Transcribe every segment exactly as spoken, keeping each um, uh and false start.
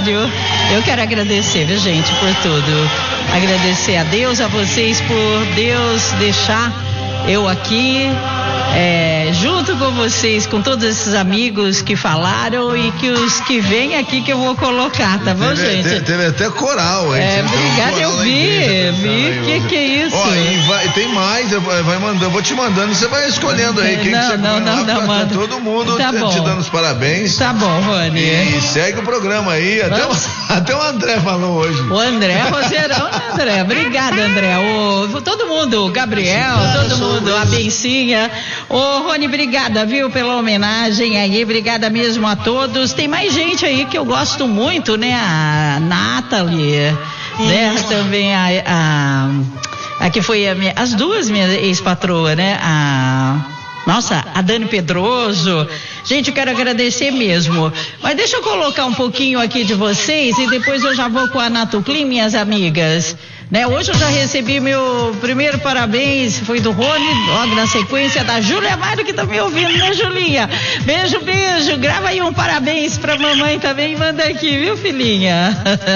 aniversário. Eu quero agradecer, viu, gente, por tudo. Agradecer a Deus, a vocês por Deus deixar eu aqui, é, junto com vocês, com todos esses amigos que falaram e que os que vêm aqui que eu vou colocar, tá bom, teve, gente? Teve, teve até coral, hein? É, obrigada, eu vi, vi, que que é isso? Ó, e vai, tem mais, eu, vai mandando, eu vou te mandando, você vai escolhendo aí quem não, que você não, não, não, tá todo mundo tá te, te dando os parabéns. Tá bom, Rony. E segue o programa aí, até o, até o André falou hoje. O André, Roserão, né, André? Obrigada, André. O, todo mundo, o Gabriel, todo mundo, a Bencinha. Ô, Rony, obrigada, viu, pela homenagem aí, obrigada mesmo a todos. Tem mais gente aí que eu gosto muito, né? A Nathalie, né? Também a, a, a que foi a minha, as duas minhas ex-patroas, né? A... Nossa, a Dani Pedroso. Gente, eu quero agradecer mesmo. Mas deixa eu colocar um pouquinho aqui de vocês e depois eu já vou com a Natoclin, minhas amigas. Né? Hoje eu já recebi meu primeiro parabéns, foi do Rony, logo na sequência da Júlia Mário, que tá me ouvindo, né, Julinha? Beijo, beijo. Grava aí um parabéns pra mamãe também, manda aqui, viu, filhinha?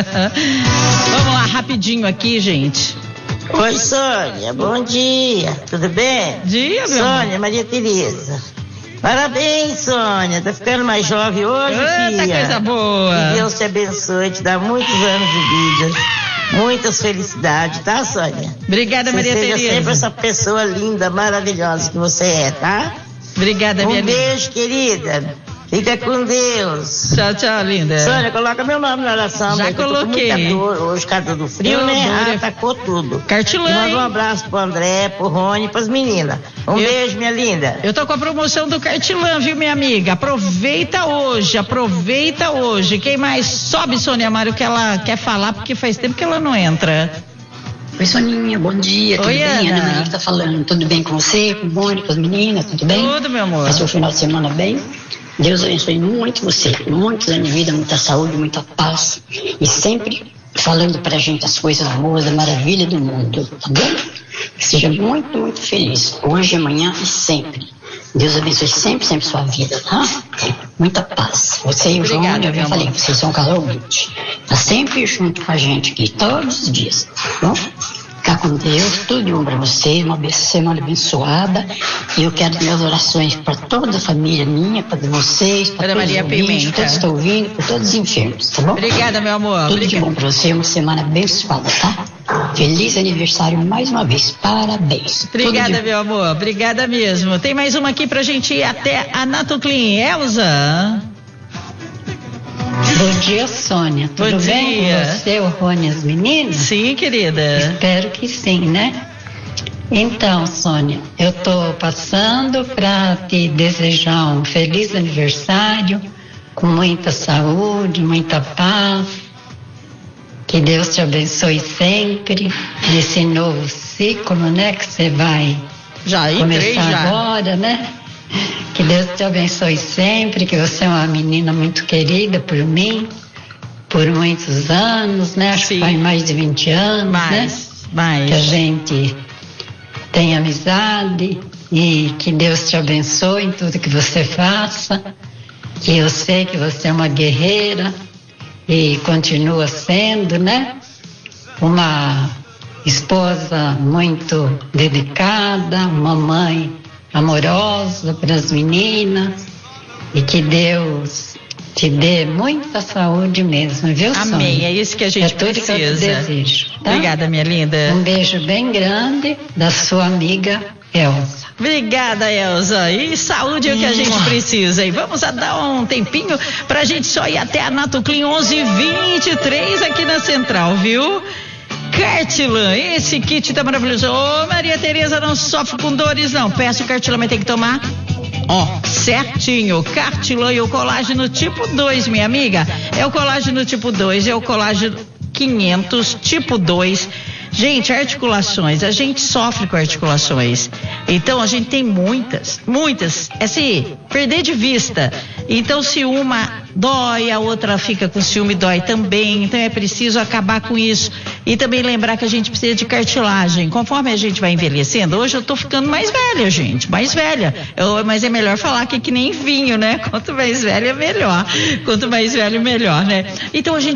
Vamos lá, rapidinho aqui, gente. Oi, Sônia, bom dia, tudo bem? Dia, meu Sônia, amor. Maria Tereza. Parabéns, Sônia, tá ficando mais jovem hoje, Eita, filha. coisa boa. Que Deus te abençoe, te dá muitos anos de vida, muitas felicidades, tá, Sônia? Obrigada, você Maria seja Tereza. sempre essa pessoa linda, maravilhosa que você é, tá? Obrigada, um minha linda. Um beijo, querida. Fica com Deus. Tchau, tchau, linda. Sônia, coloca meu nome na oração. Já coloquei. Eu tô com muita dor, hoje, cada do frio, Eu né? adoro. Ah, atacou tudo. Cartilã, Manda hein? um abraço pro André, pro Rony, pras meninas. Um Eu- beijo, minha linda. Eu tô com a promoção do Cartilã, viu, minha amiga? Aproveita hoje, aproveita hoje. Quem mais sobe, Sônia Mário, que ela quer falar, porque faz tempo que ela não entra. Oi, Soninha, bom dia, tudo Oi, bem? Ana. Ana Maria que tá falando, tudo bem com você, com o Boni, com as meninas, tudo bem? Tudo, meu amor. Passou o final de semana bem? Deus abençoe muito você, muitos anos de vida, muita saúde, muita paz e sempre falando pra gente as coisas boas, da maravilha do mundo, tá bom? Que seja muito, muito feliz, hoje, amanhã e sempre. Deus abençoe sempre, sempre sua vida, tá? Muita paz. Você e o João, Obrigada, eu já meu falei, amor. vocês são um casal ouvinte. Tá sempre junto com a gente aqui, todos os dias, tá bom? Ficar com Deus, tudo de bom pra vocês, uma be- semana abençoada. E eu quero minhas orações para toda a família minha, para vocês, para Ana todos Maria os ouvintes, Pimenta. todos que estão ouvindo, para todos os enfermos, tá bom? Obrigada, meu amor. Tudo de Obrigada. bom pra você, uma semana abençoada, tá? Feliz aniversário mais uma vez, parabéns. Tudo de Obrigada, bom. meu amor. Obrigada mesmo. Tem mais uma aqui pra gente ir até a Natoclin. Elza. Bom dia, Sônia. Bom Tudo bem dia. com você, o Rony e as meninas? Sim, querida. Espero que sim, né? Então, Sônia, eu tô passando para te desejar um feliz aniversário, com muita saúde, muita paz. Que Deus te abençoe sempre nesse novo ciclo, né? Que você vai Já entrei, começar já. agora, né? Que Deus te abençoe sempre, que você é uma menina muito querida por mim, por muitos anos, né? Acho Sim. que faz mais de vinte anos, né? Mais, mais. Que a gente tem amizade e que Deus te abençoe em tudo que você faça. Que eu sei que você é uma guerreira e continua sendo, né? Uma esposa muito dedicada, uma mãe amorosa para as meninas e que Deus te dê muita saúde mesmo, viu, Sônia? Amém, é isso que a gente é tudo precisa. que eu te desejo, tá? Obrigada, minha linda. Um beijo bem grande da sua amiga Elza. Obrigada, Elza. E saúde é o que a gente precisa. E vamos a dar um tempinho pra gente só ir até a Natoclin onze e vinte e três aqui na Central, viu? Cartilã, esse kit tá maravilhoso. Ô, Maria Tereza, não sofre com dores, não. Peça o Cartilã, mas tem que tomar, ó, certinho. Cartilã e o colágeno tipo dois, minha amiga. É o colágeno tipo dois, é o colágeno quinhentos tipo dois. Gente, articulações, a gente sofre com articulações. Então a gente tem muitas, muitas. É se perder de vista. Então se uma dói, a outra fica com ciúme e dói também. Então é preciso acabar com isso. E também lembrar que a gente precisa de cartilagem. Conforme a gente vai envelhecendo, hoje eu tô ficando mais velha, gente, mais velha. Eu, mas é melhor falar que que nem vinho, né? Quanto mais velha, melhor. Quanto mais velho, melhor, né? Então a gente